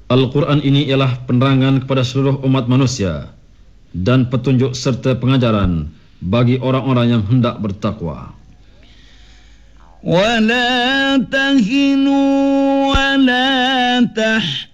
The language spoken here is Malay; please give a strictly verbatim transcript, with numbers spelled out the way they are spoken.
Al-Quran ini ialah penerangan kepada seluruh umat manusia dan petunjuk serta pengajaran bagi orang-orang yang hendak bertakwa. وَلَا تَهِنُوا وَلَا تَحْزَنُوا